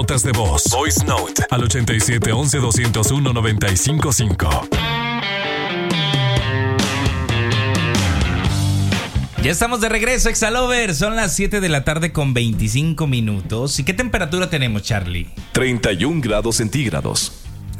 notas de voz. Voice Note al 8711-201-955. Ya estamos de regreso, Exalover. Son las 7 de la tarde con 25 minutos. ¿Y qué temperatura tenemos, Charlie? 31 grados centígrados.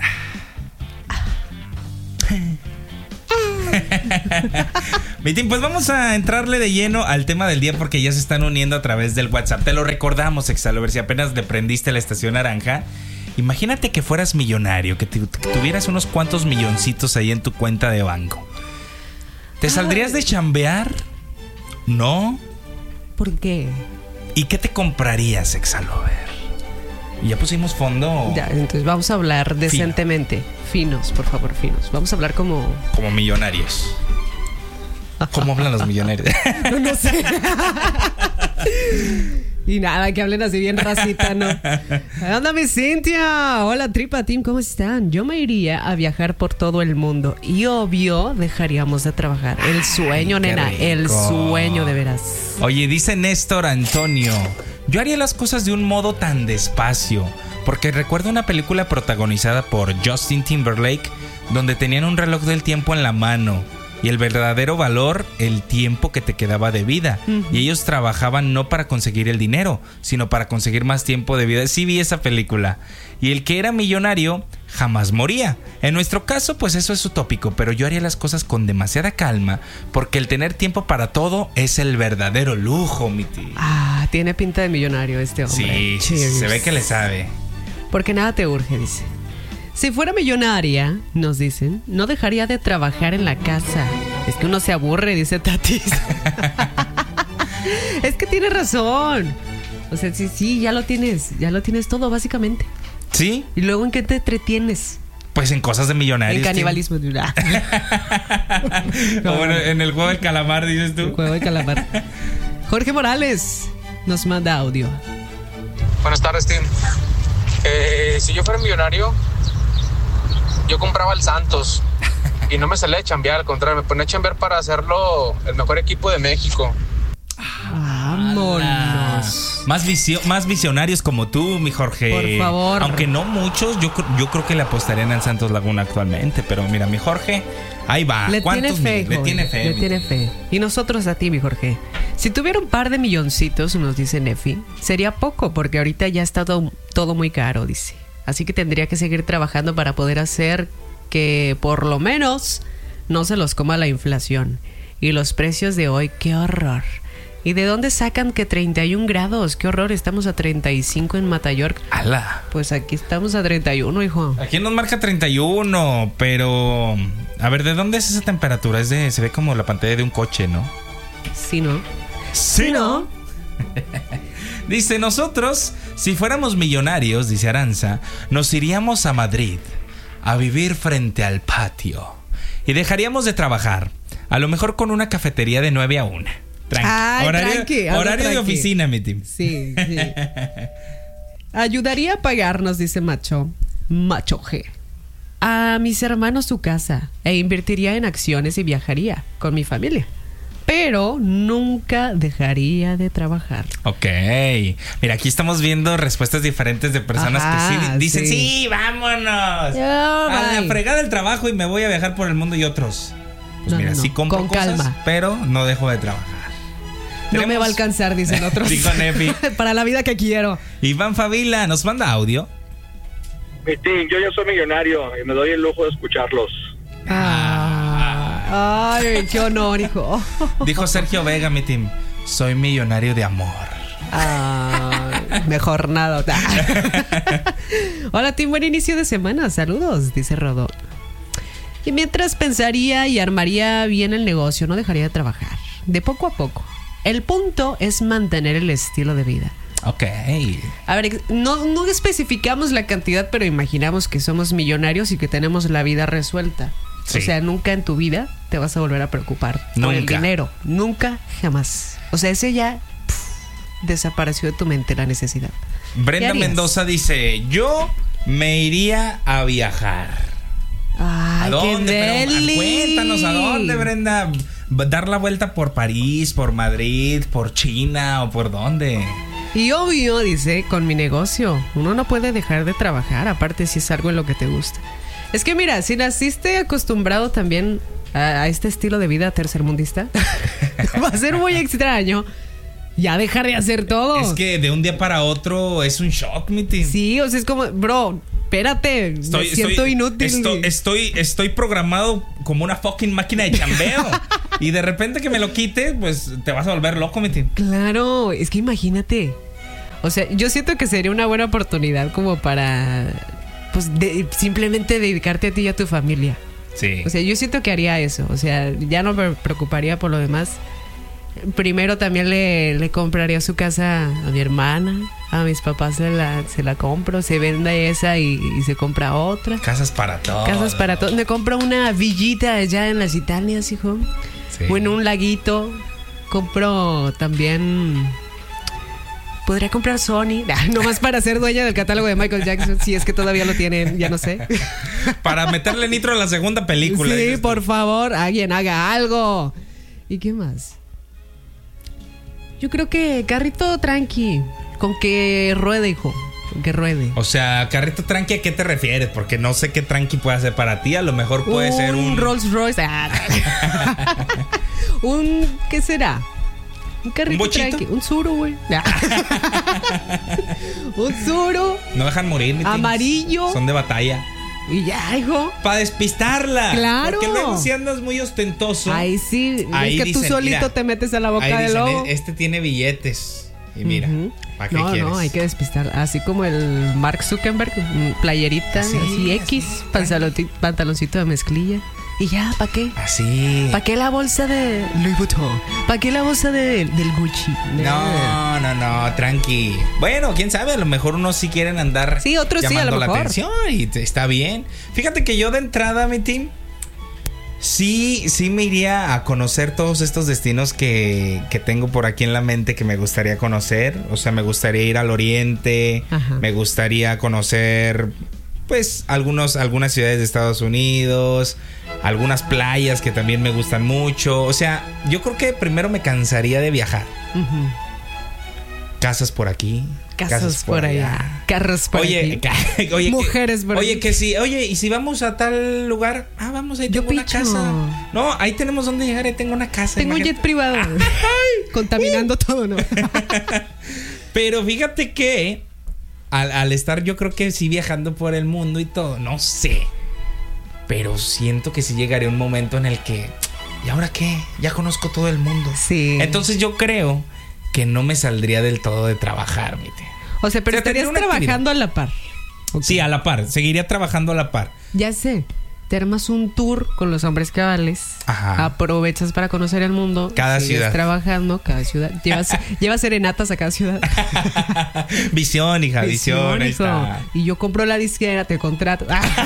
Mitin, pues vamos a entrarle de lleno al tema del día porque ya se están uniendo a través del WhatsApp. Te lo recordamos, Exalover, si apenas le prendiste la estación naranja. Imagínate que fueras millonario, que tuvieras unos cuantos milloncitos ahí en tu cuenta de banco. ¿Te saldrías de chambear? ¿No? ¿Por qué? ¿Y qué te comprarías, Exalover? Y ya pusimos fondo. Ya, entonces vamos a hablar decentemente. Finos, por favor, finos. Vamos a hablar como millonarios. ¿Cómo hablan los millonarios? No sé. Y nada, que hablen así bien racita, ¿no? Anda, mi Cintia. Hola, Tripa Team, ¿cómo están? Yo me iría a viajar por todo el mundo. Y obvio, dejaríamos de trabajar. El sueño, nena. El sueño, de veras. Oye, dice Néstor Antonio: yo haría las cosas de un modo tan despacio. Porque recuerdo una película protagonizada por Justin Timberlake, donde tenían un reloj del tiempo en la mano. Y el verdadero valor, el tiempo que te quedaba de vida. Y ellos trabajaban no para conseguir el dinero, sino para conseguir más tiempo de vida. Sí vi esa película. Y el que era millonario jamás moría. En nuestro caso, pues eso es utópico, pero yo haría las cosas con demasiada calma, porque el tener tiempo para todo es el verdadero lujo, mi tío. Ah, tiene pinta de millonario este hombre. Sí, se ve que le sabe. Porque nada te urge, dice. Si fuera millonaria, nos dicen, no dejaría de trabajar en la casa. Es que uno se aburre, dice Tatis. Es que tiene razón. O sea, sí, ya lo tienes todo, básicamente. ¿Sí? ¿Y luego en qué te entretienes? Pues en cosas de millonarios. En canibalismo. O bueno, en el juego del calamar, dices tú. El juego del calamar. Jorge Morales nos manda audio. Buenas tardes, Tim. Si yo fuera millonario, yo compraba el Santos y no me salía de chambear, al contrario, me ponía a chambear para hacerlo el mejor equipo de México. Vámonos. Más visionarios como tú, mi Jorge. Por favor. Aunque no muchos, yo creo que le apostarían al Santos Laguna actualmente. Pero mira, mi Jorge, ahí va. Le tiene fe. Le tiene fe. Y nosotros a ti, mi Jorge. Si tuviera un par de milloncitos, nos dice Nefi, sería poco, porque ahorita ya está todo muy caro, dice. Así que tendría que seguir trabajando para poder hacer que por lo menos no se los coma la inflación. Y los precios de hoy, qué horror. ¿Y de dónde sacan que 31 grados? Qué horror, estamos a 35 en Matayork. ¡Hala! Pues aquí estamos a 31, hijo. Aquí nos marca 31, pero... A ver, ¿de dónde es esa temperatura? Se ve como la pantalla de un coche, ¿no? Sí, ¿no? Sí, ¿no? Dice, nosotros, si fuéramos millonarios, dice Aranza, nos iríamos a Madrid a vivir frente al patio y dejaríamos de trabajar, a lo mejor con una cafetería de 9 a 1. Horario de oficina, mi team. Sí. Ayudaría a pagarnos, dice Macho G, a mis hermanos su casa e invertiría en acciones y viajaría con mi familia. Pero nunca dejaría de trabajar. Ok. Mira, aquí estamos viendo respuestas diferentes de personas que sí dicen, sí, vámonos. A la fregada del trabajo y me voy a viajar por el mundo, y otros. Pues mira, sí compro con cosas, calma, pero no dejo de trabajar. No me va a alcanzar, dicen otros. Dijo Nefi. Para la vida que quiero. Iván Favila nos manda audio. Mi team, yo ya soy millonario y me doy el lujo de escucharlos. Ay, qué honor, hijo. Dijo Sergio Vega, mi team, soy millonario de amor. Mejor nada. Hola, team, buen inicio de semana. Saludos, dice Rodo. Y mientras pensaría y armaría bien el negocio, no dejaría de trabajar. De poco a poco. El punto es mantener el estilo de vida. Ok. A ver, no especificamos la cantidad, pero imaginamos que somos millonarios y que tenemos la vida resuelta. Sí. O sea, nunca en tu vida te vas a volver a preocupar por el dinero. Nunca, jamás. O sea, ese ya desapareció de tu mente, la necesidad. Brenda Mendoza dice, yo me iría a viajar. Ay, ¿a dónde? Pero, cuéntanos, ¿a dónde, Brenda? ¿Dar la vuelta por París, por Madrid, por China o por dónde? Y obvio, dice, con mi negocio, uno no puede dejar de trabajar, aparte si es algo en lo que te gusta. Es que mira, si naciste acostumbrado también a este estilo de vida tercermundista, va a ser muy extraño ya dejar de hacer todo. Es que de un día para otro es un shock, mi team. Sí, o sea, es como, bro, espérate, me siento inútil. Estoy programado como una fucking máquina de chambeo. Y de repente que me lo quite, pues te vas a volver loco, mi team. Claro, es que imagínate. O sea, yo siento que sería una buena oportunidad como para, pues, simplemente dedicarte a ti y a tu familia. Sí. O sea, yo siento que haría eso. O sea, ya no me preocuparía por lo demás. Primero también le compraría su casa a mi hermana. A mis papás se la compro. Se vende esa y se compra otra. Casas para todos. Casas para todos. Me compro una villita allá en las Italias, hijo. Sí. O en un laguito. Compro también... Podría comprar Sony, nomás para ser dueña del catálogo de Michael Jackson, si es que todavía lo tienen, ya no sé. Para meterle nitro a la segunda película. Sí, por favor, alguien haga algo. ¿Y qué más? Yo creo que carrito tranqui, con que ruede, hijo. Con que ruede. O sea, carrito tranqui, ¿a qué te refieres? Porque no sé qué tranqui puede ser para ti. A lo mejor puede ser un Rolls Royce. ¿Qué será? Un carrito tranqui. Un Tsuru, güey. Un Tsuru. No dejan morir, mi amarillo. Son de batalla. Y ya, hijo. Para despistarla. Claro. Porque luego si andas muy ostentoso. Ahí sí. Ahí es que dicen, tú solito mira, te metes a la boca del lobo. Este tiene billetes. Y mira, ¿para qué quieres? No, hay que despistar. Así como el Mark Zuckerberg, playerita, así X, pantaloncito de mezclilla. Y ya, ¿para qué? Así. ¿Para qué la bolsa de Louis Vuitton? ¿Para qué la bolsa del Gucci? No, tranqui. Bueno, quién sabe, a lo mejor unos sí quieren andar sí, otros sí, a lo llamando la mejor. atención y está bien. Fíjate que yo de entrada, mi team, sí me iría a conocer todos estos destinos que tengo por aquí en la mente que me gustaría conocer. O sea, me gustaría ir al oriente. Ajá. Me gustaría conocer, pues, algunas ciudades de Estados Unidos, algunas playas que también me gustan mucho. O sea, yo creo que primero me cansaría de viajar. Casas por aquí, casas por allá, carros por aquí, mujeres por Oye, que sí, y si vamos a tal lugar, vamos, ahí tengo una casa. No, ahí tenemos donde llegar, ahí tengo una casa. Tengo un jet privado. Contaminando todo, ¿no? Pero fíjate que al estar yo creo que sí viajando por el mundo y todo, no sé, pero siento que sí llegaría un momento en el que, ¿y ahora qué? Ya conozco todo el mundo. Sí. Entonces yo creo que no me saldría del todo de trabajar, mite. O sea, pero estarías trabajando a la par. Okay. Sí, a la par. Seguiría trabajando a la par. Ya sé. Te armas un tour con los hombres cabales. Ajá. Aprovechas para conocer el mundo. Cada ciudad. Trabajando, cada ciudad. Llevas serenatas a cada ciudad. Visión, hija, visión. Ahí está. Y yo compro la disquera, te contrato.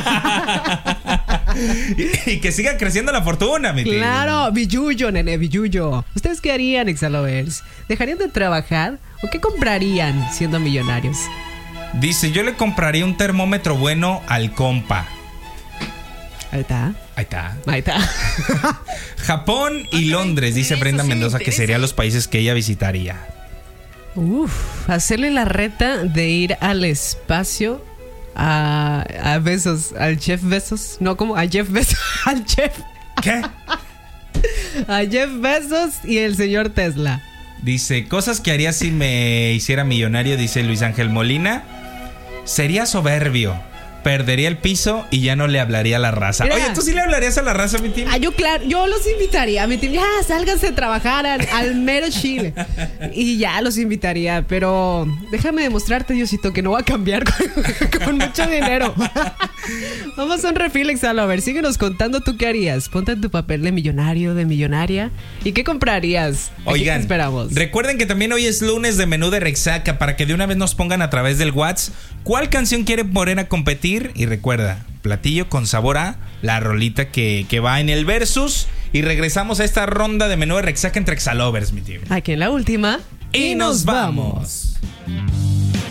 y que siga creciendo la fortuna, mi tío. Claro, billuyo, nene, billuyo. ¿Ustedes qué harían, Exalovers? ¿Dejarían de trabajar o qué comprarían siendo millonarios? Dice, yo le compraría un termómetro bueno al compa. Ahí está. Japón y Londres, dice Brenda Mendoza, que serían los países que ella visitaría. Hacerle la reta de ir al espacio a Bezos, al Jeff Bezos. No, ¿cómo? A Jeff Bezos. Al Jeff. ¿Qué? A Jeff Bezos y el señor Tesla. Dice, cosas que haría si me hiciera millonario, dice Luis Ángel Molina. Sería soberbio. Perdería el piso y ya no le hablaría a la raza. Mira, oye, ¿tú sí le hablarías a la raza, mi team? Yo los invitaría a mi team. Ya, sálganse a trabajar al mero Chile. Y ya los invitaría. Pero déjame demostrarte, Diosito, que no va a cambiar con mucho dinero. Vamos a un reflex, a ver, síguenos contando tú qué harías. Ponte en tu papel de millonario, de millonaria. ¿Y qué comprarías? Oigan, esperamos. Recuerden que también hoy es lunes de menú de Rexaca, para que de una vez nos pongan a través del WhatsApp cuál canción quieren poner a competir. Y recuerda, platillo con sabor a la rolita que va en el versus. Y regresamos a esta ronda de menú de Rexaca entre Exalovers, mi tío. Aquí en la última. Y nos vamos.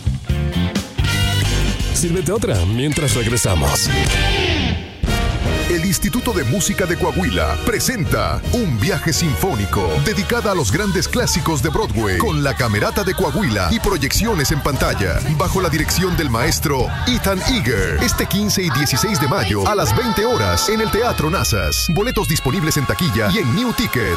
Sírvete otra mientras regresamos. El Instituto de Música de Coahuila presenta un viaje sinfónico dedicada a los grandes clásicos de Broadway con la Camerata de Coahuila y proyecciones en pantalla bajo la dirección del maestro Ethan Eager. Este 15 y 16 de mayo a las 20 horas en el Teatro Nazas. Boletos disponibles en taquilla y en New Ticket.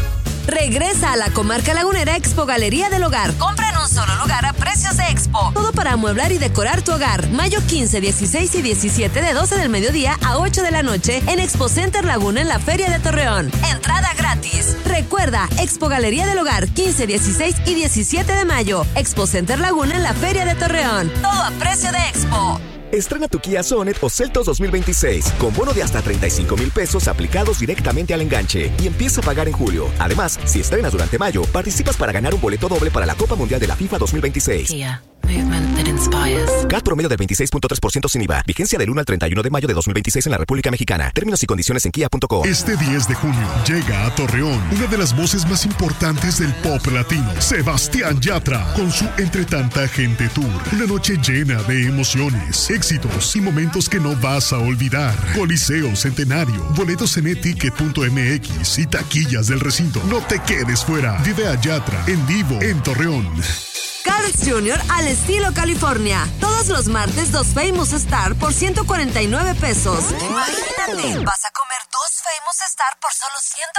Regresa a la comarca lagunera Expo Galería del Hogar. Compra en un solo lugar a precios de Expo. Todo para amueblar y decorar tu hogar. Mayo 15, 16 y 17 de 12 del mediodía a 8 de la noche en Expo Center Laguna en la Feria de Torreón. Entrada gratis. Recuerda, Expo Galería del Hogar 15, 16 y 17 de mayo. Expo Center Laguna en la Feria de Torreón. Todo a precio de Expo. Estrena tu Kia Sonet o Seltos 2026 con bono de hasta 35,000 pesos aplicados directamente al enganche y empieza a pagar en julio. Además, si estrenas durante mayo, participas para ganar un boleto doble para la Copa Mundial de la FIFA 2026. Kia, movement that inspires. CAT promedio del 26.3% sin IVA. Vigencia del 1 al 31 de mayo de 2026 en la República Mexicana. Términos y condiciones en kia.com. Este 10 de junio llega a Torreón una de las voces más importantes del pop latino, Sebastián Yatra, con su Entre Tanta Gente Tour. Una noche llena de emociones, éxitos y momentos que no vas a olvidar. Coliseo Centenario, boletos en eticket.mx y taquillas del recinto. No te quedes fuera. Vive a Yatra en vivo en Torreón. Carl's Jr. al estilo California. Todos los martes, 2 Famous Star por 149 pesos. Imagínate, vas a comer 2 Famous Star por solo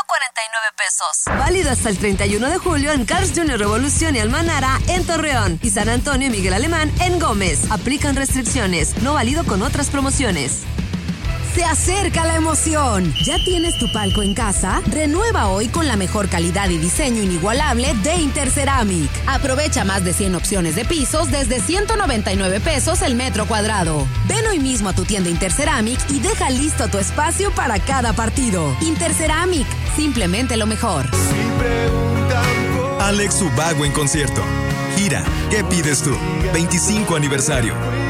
149 pesos. Válido hasta el 31 de julio en Carl's Jr. Revolución y Almanara en Torreón. Y San Antonio y Miguel Alemán en Gómez. Aplican restricciones. No válido con otras promociones. Se acerca la emoción. ¿Ya tienes tu palco en casa? Renueva hoy con la mejor calidad y diseño inigualable de Interceramic. Aprovecha más de 100 opciones de pisos desde 199 pesos el metro cuadrado. Ven hoy mismo a tu tienda Interceramic y deja listo tu espacio para cada partido. Interceramic, simplemente lo mejor. Alex Ubago en concierto. Gira, ¿qué pides tú? 25 aniversario.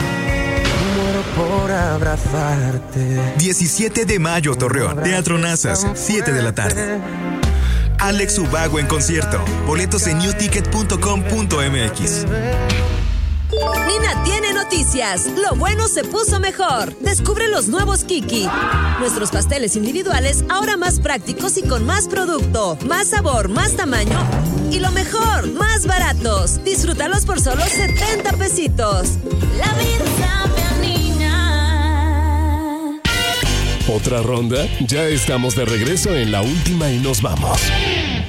Por abrazarte. 17 de mayo, Torreón. Teatro Nazas, 7 de la tarde. Alex Ubago en concierto. Boletos en newticket.com.mx. Nina tiene noticias. Lo bueno se puso mejor. Descubre los nuevos Kiki. Nuestros pasteles individuales ahora más prácticos y con más producto, más sabor, más tamaño y lo mejor, más baratos. Disfrútalos por solo 70 pesitos. La vida sabe a niña. ¿Otra ronda? Ya estamos de regreso en la última y nos vamos.